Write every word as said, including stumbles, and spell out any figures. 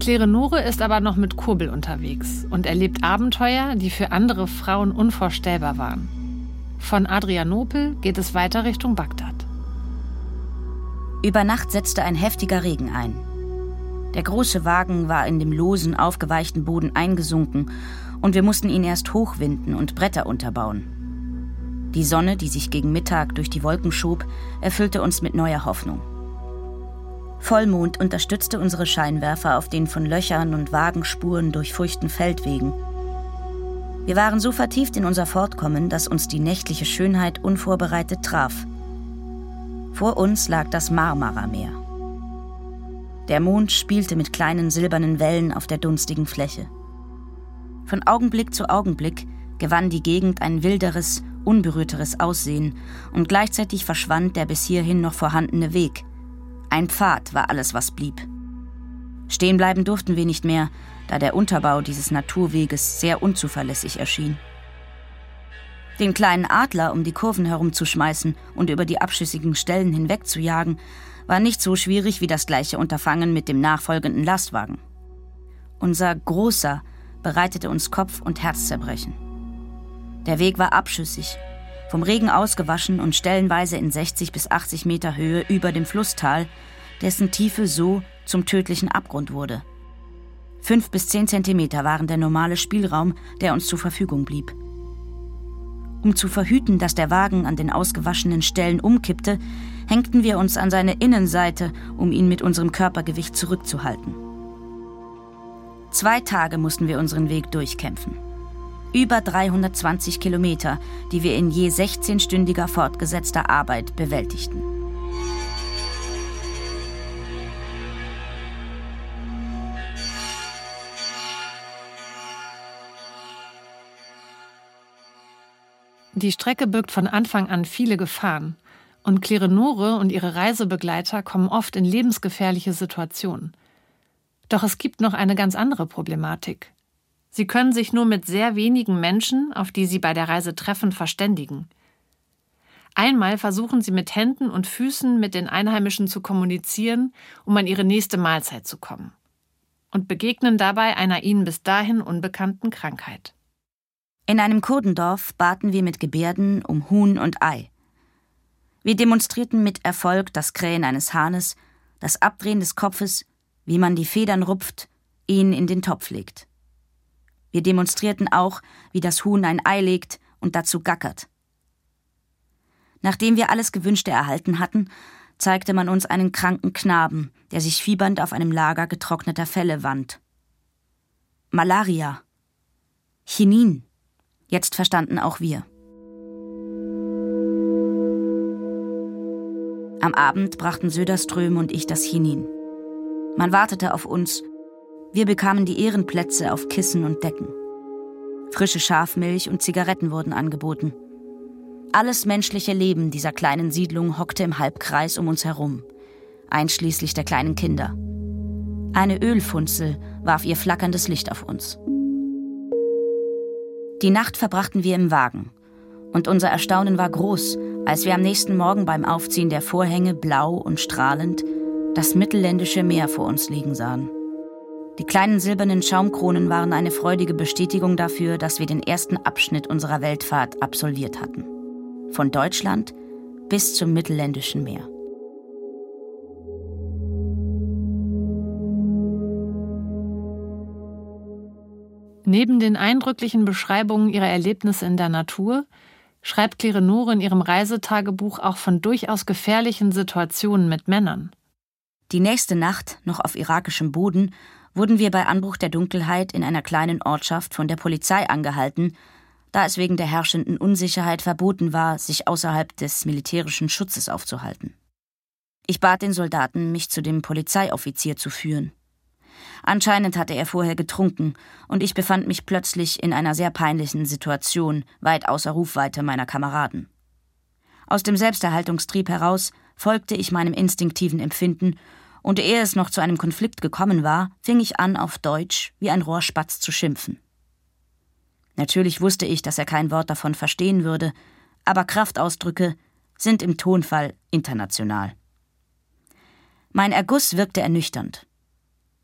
Klerenore ist aber noch mit Kurbel unterwegs und erlebt Abenteuer, die für andere Frauen unvorstellbar waren. Von Adrianopel geht es weiter Richtung Bagdad. Über Nacht setzte ein heftiger Regen ein. Der große Wagen war in dem losen, aufgeweichten Boden eingesunken und wir mussten ihn erst hochwinden und Bretter unterbauen. Die Sonne, die sich gegen Mittag durch die Wolken schob, erfüllte uns mit neuer Hoffnung. Vollmond unterstützte unsere Scheinwerfer auf den von Löchern und Wagenspuren durchfurchten Feldwegen. Wir waren so vertieft in unser Fortkommen, dass uns die nächtliche Schönheit unvorbereitet traf. Vor uns lag das Marmarameer. Der Mond spielte mit kleinen silbernen Wellen auf der dunstigen Fläche. Von Augenblick zu Augenblick gewann die Gegend ein wilderes, unberührteres Aussehen und gleichzeitig verschwand der bis hierhin noch vorhandene Weg. Ein Pfad war alles, was blieb. Stehen bleiben durften wir nicht mehr, da der Unterbau dieses Naturweges sehr unzuverlässig erschien. Den kleinen Adler um die Kurven herumzuschmeißen und über die abschüssigen Stellen hinweg zu jagen, war nicht so schwierig wie das gleiche Unterfangen mit dem nachfolgenden Lastwagen. Unser Großer bereitete uns Kopf- und Herzzerbrechen. Der Weg war abschüssig, vom Regen ausgewaschen und stellenweise in sechzig bis achtzig Meter Höhe über dem Flusstal, dessen Tiefe so zum tödlichen Abgrund wurde. Fünf bis zehn Zentimeter waren der normale Spielraum, der uns zur Verfügung blieb. Um zu verhüten, dass der Wagen an den ausgewaschenen Stellen umkippte, hängten wir uns an seine Innenseite, um ihn mit unserem Körpergewicht zurückzuhalten. Zwei Tage mussten wir unseren Weg durchkämpfen. Über dreihundertzwanzig Kilometer, die wir in je sechzehnstündiger fortgesetzter Arbeit bewältigten. Die Strecke birgt von Anfang an viele Gefahren und Klerenore und ihre Reisebegleiter kommen oft in lebensgefährliche Situationen. Doch es gibt noch eine ganz andere Problematik. Sie können sich nur mit sehr wenigen Menschen, auf die sie bei der Reise treffen, verständigen. Einmal versuchen sie mit Händen und Füßen mit den Einheimischen zu kommunizieren, um an ihre nächste Mahlzeit zu kommen. Und begegnen dabei einer ihnen bis dahin unbekannten Krankheit. In einem Kurdendorf baten wir mit Gebärden um Huhn und Ei. Wir demonstrierten mit Erfolg das Krähen eines Hahnes, das Abdrehen des Kopfes, wie man die Federn rupft, ihn in den Topf legt. Wir demonstrierten auch, wie das Huhn ein Ei legt und dazu gackert. Nachdem wir alles Gewünschte erhalten hatten, zeigte man uns einen kranken Knaben, der sich fiebernd auf einem Lager getrockneter Felle wand. Malaria. Chinin. Jetzt verstanden auch wir. Am Abend brachten Söderström und ich das Chinin. Man wartete auf uns. Wir bekamen die Ehrenplätze auf Kissen und Decken. Frische Schafmilch und Zigaretten wurden angeboten. Alles menschliche Leben dieser kleinen Siedlung hockte im Halbkreis um uns herum, einschließlich der kleinen Kinder. Eine Ölfunzel warf ihr flackerndes Licht auf uns. Die Nacht verbrachten wir im Wagen. Und unser Erstaunen war groß, als wir am nächsten Morgen beim Aufziehen der Vorhänge blau und strahlend das mittelländische Meer vor uns liegen sahen. Die kleinen silbernen Schaumkronen waren eine freudige Bestätigung dafür, dass wir den ersten Abschnitt unserer Weltfahrt absolviert hatten. Von Deutschland bis zum mittelländischen Meer. Neben den eindrücklichen Beschreibungen ihrer Erlebnisse in der Natur schreibt Klerenore in ihrem Reisetagebuch auch von durchaus gefährlichen Situationen mit Männern. Die nächste Nacht, noch auf irakischem Boden, wurden wir bei Anbruch der Dunkelheit in einer kleinen Ortschaft von der Polizei angehalten, da es wegen der herrschenden Unsicherheit verboten war, sich außerhalb des militärischen Schutzes aufzuhalten. Ich bat den Soldaten, mich zu dem Polizeioffizier zu führen. Anscheinend hatte er vorher getrunken und ich befand mich plötzlich in einer sehr peinlichen Situation, weit außer Rufweite meiner Kameraden. Aus dem Selbsterhaltungstrieb heraus folgte ich meinem instinktiven Empfinden und ehe es noch zu einem Konflikt gekommen war, fing ich an, auf Deutsch wie ein Rohrspatz zu schimpfen. Natürlich wusste ich, dass er kein Wort davon verstehen würde, aber Kraftausdrücke sind im Tonfall international. Mein Erguss wirkte ernüchternd.